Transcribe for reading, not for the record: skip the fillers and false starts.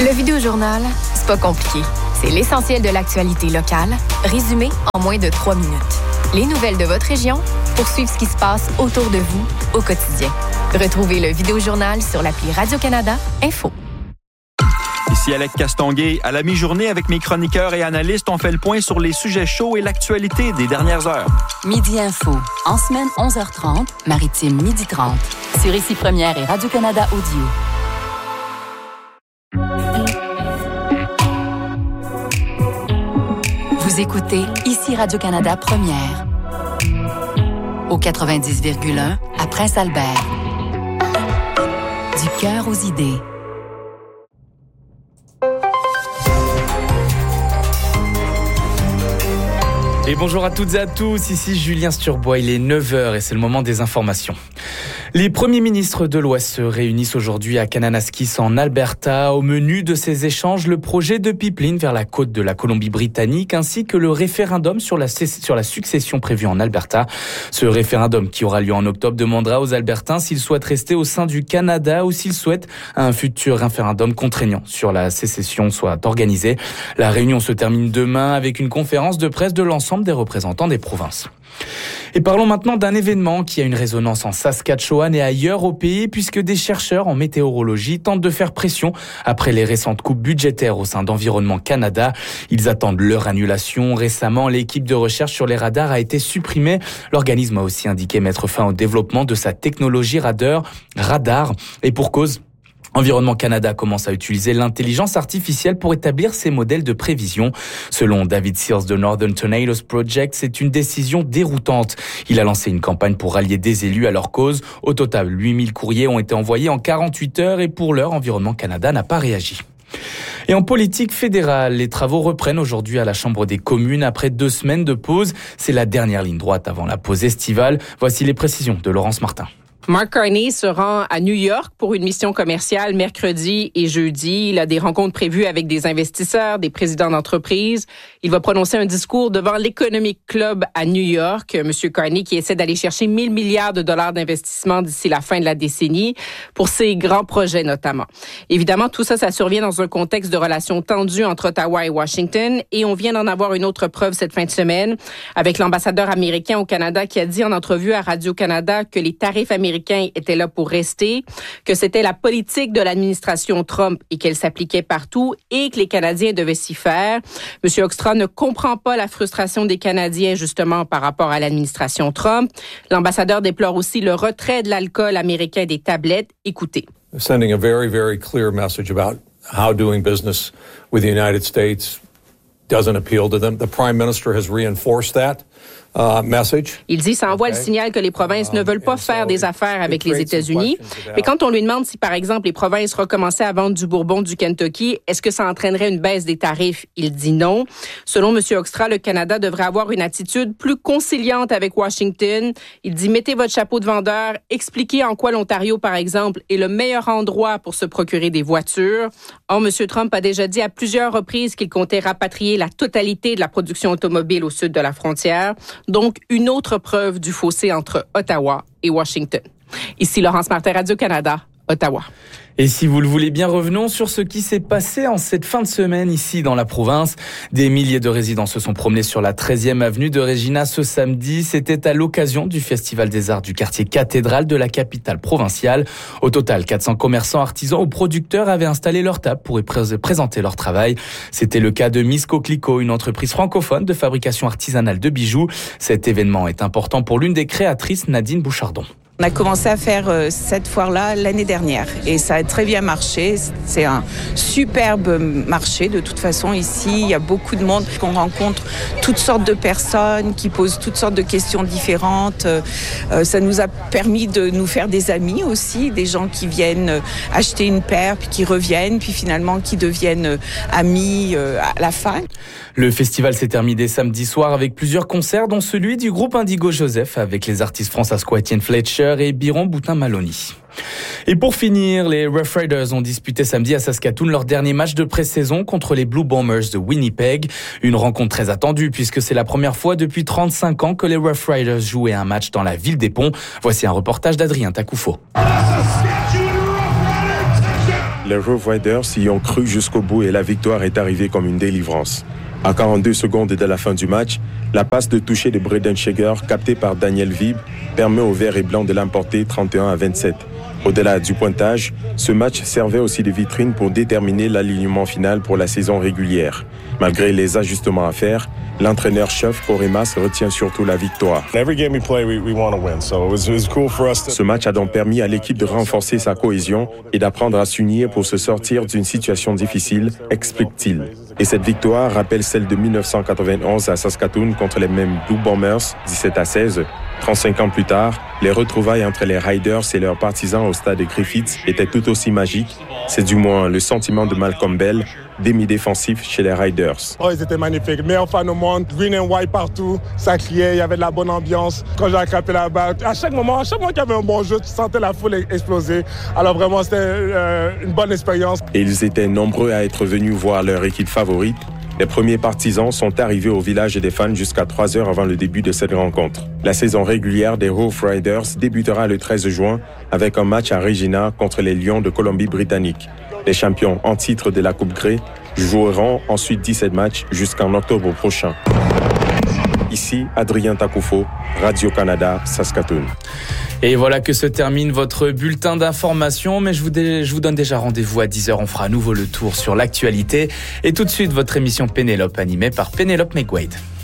Le Vidéojournal, c'est pas compliqué. C'est l'essentiel de l'actualité locale, résumé en moins de 3 minutes. Les nouvelles de votre région pour suivre ce qui se passe autour de vous au quotidien. Retrouvez le Vidéojournal sur l'appli Radio-Canada Info. Ici Alec Castonguay. À la mi-journée, avec mes chroniqueurs et analystes, on fait le point sur les sujets chauds et l'actualité des dernières heures. Midi Info. En semaine, 11h30, Maritime, 12h30. Sur Ici Première et Radio-Canada Audio. Vous écoutez Ici Radio-Canada Première. Au 90,1 à Prince-Albert. Du cœur aux idées. Et bonjour à toutes et à tous, ici Julien Sturbois, il est 9h et c'est le moment des informations. Les premiers ministres de l'Ouest se réunissent aujourd'hui à Kananaskis en Alberta. Au menu de ces échanges, le projet de pipeline vers la côte de la Colombie-Britannique ainsi que le référendum sur la succession prévue en Alberta. Ce référendum qui aura lieu en octobre demandera aux Albertains s'ils souhaitent rester au sein du Canada ou s'ils souhaitent un futur référendum contraignant sur la sécession soit organisé. La réunion se termine demain avec une conférence de presse de l'ensemble des représentants des provinces. Et parlons maintenant d'un événement qui a une résonance en Saskatchewan et ailleurs au pays puisque des chercheurs en météorologie tentent de faire pression après les récentes coupes budgétaires au sein d'Environnement Canada. Ils attendent leur annulation. Récemment, l'équipe de recherche sur les radars a été supprimée. L'organisme a aussi indiqué mettre fin au développement de sa technologie radar. Et pour cause, Environnement Canada commence à utiliser l'intelligence artificielle pour établir ses modèles de prévision. Selon David Sears de Northern Tornadoes Project, c'est une décision déroutante. Il a lancé une campagne pour rallier des élus à leur cause. Au total, 8000 courriers ont été envoyés en 48 heures et pour l'heure, Environnement Canada n'a pas réagi. Et en politique fédérale, les travaux reprennent aujourd'hui à la Chambre des communes après 2 semaines de pause. C'est la dernière ligne droite avant la pause estivale. Voici les précisions de Laurence Martin. Mark Carney se rend à New York pour une mission commerciale mercredi et jeudi. Il a des rencontres prévues avec des investisseurs, des présidents d'entreprises. Il va prononcer un discours devant l'Economic Club à New York. Monsieur Carney qui essaie d'aller chercher 1000 milliards de dollars d'investissement d'ici la fin de la décennie pour ses grands projets notamment. Évidemment, tout ça survient dans un contexte de relations tendues entre Ottawa et Washington et on vient d'en avoir une autre preuve cette fin de semaine avec l'ambassadeur américain au Canada qui a dit en entrevue à Radio-Canada que les tarifs américains étaient là pour rester, que c'était la politique de l'administration Trump et qu'elle s'appliquait partout et que les Canadiens devaient s'y faire. M. Hoekstra ne comprend pas la frustration des Canadiens justement par rapport à l'administration Trump. L'ambassadeur déplore aussi le retrait de l'alcool américain des tablettes. Écoutez. Sending a very, very clear message about how doing business with the United States doesn't appeal to them. The Prime Minister has reinforced that. Message. Il dit, ça envoie le signal que les provinces ne veulent pas faire des affaires avec les États-Unis. Mais quand on lui demande si, par exemple, les provinces recommençaient à vendre du bourbon du Kentucky, est-ce que ça entraînerait une baisse des tarifs? Il dit non. Selon M. Hoekstra, le Canada devrait avoir une attitude plus conciliante avec Washington. Il dit, mettez votre chapeau de vendeur, expliquez en quoi l'Ontario, par exemple, est le meilleur endroit pour se procurer des voitures. Or, M. Trump a déjà dit à plusieurs reprises qu'il comptait rapatrier la totalité de la production automobile au sud de la frontière. Donc, une autre preuve du fossé entre Ottawa et Washington. Ici Laurence Martin, Radio-Canada, Ottawa. Et si vous le voulez bien, revenons sur ce qui s'est passé en cette fin de semaine ici dans la province. Des milliers de résidents se sont promenés sur la 13e avenue de Regina ce samedi. C'était à l'occasion du Festival des Arts du quartier cathédrale de la capitale provinciale. Au total, 400 commerçants, artisans ou producteurs avaient installé leur table pour y présenter leur travail. C'était le cas de Miss Coquelicot, une entreprise francophone de fabrication artisanale de bijoux. Cet événement est important pour l'une des créatrices, Nadine Bouchardon. On a commencé à faire cette foire-là l'année dernière et ça a très bien marché. C'est un superbe marché. De toute façon, ici, il y a beaucoup de monde. On rencontre toutes sortes de personnes qui posent toutes sortes de questions différentes. Ça nous a permis de nous faire des amis aussi, des gens qui viennent acheter une paire, puis qui reviennent, puis finalement qui deviennent amis à la fin. Le festival s'est terminé samedi soir avec plusieurs concerts, dont celui du groupe Indigo Joseph avec les artistes français Étienne Fletcher et Biron Boutin-Maloney. Et pour finir, les Rough Riders ont disputé samedi à Saskatoon leur dernier match de pré-saison contre les Blue Bombers de Winnipeg. Une rencontre très attendue puisque c'est la première fois depuis 35 ans que les Rough Riders jouaient un match dans la ville des Ponts. Voici un reportage d'Adrien Takoufo. les Rough Riders y ont cru jusqu'au bout et la victoire est arrivée comme une délivrance. À 42 secondes de la fin du match, la passe de toucher de Braden Shager, captée par Daniel Vibe, permet aux Verts et Blancs de l'emporter 31-27. Au-delà du pointage, ce match servait aussi de vitrine pour déterminer l'alignement final pour la saison régulière. Malgré les ajustements à faire, l'entraîneur-chef Koremas retient surtout la victoire. Ce match a donc permis à l'équipe de renforcer sa cohésion et d'apprendre à s'unir pour se sortir d'une situation difficile, explique-t-il. Et cette victoire rappelle celle de 1991 à Saskatoon contre les mêmes Blue Bombers, 17-16. 35 ans plus tard, les retrouvailles entre les Riders et leurs partisans au stade Griffith étaient tout aussi magiques. C'est du moins le sentiment de Malcolm Bell, demi-défensif chez les Riders. Oh, ils étaient magnifiques. Meilleurs fans au monde, green and white partout. Ça criait, il y avait de la bonne ambiance. Quand j'ai attrapé la balle, à chaque moment qu'il y avait un bon jeu, tu sentais la foule exploser. Alors vraiment, c'était une bonne expérience. Et ils étaient nombreux à être venus voir leur équipe favorite. Les premiers partisans sont arrivés au village des fans jusqu'à 3 heures avant le début de cette rencontre. La saison régulière des Rough Riders débutera le 13 juin avec un match à Regina contre les Lions de Colombie-Britannique. Les champions en titre de la Coupe Grey joueront ensuite 17 matchs jusqu'en octobre prochain. Ici, Adrien Takoufo, Radio-Canada, Saskatoon. Et voilà que se termine votre bulletin d'information, mais je vous donne déjà rendez-vous à 10h. On fera à nouveau le tour sur l'actualité. Et tout de suite, votre émission Pénélope, animée par Pénélope McWade.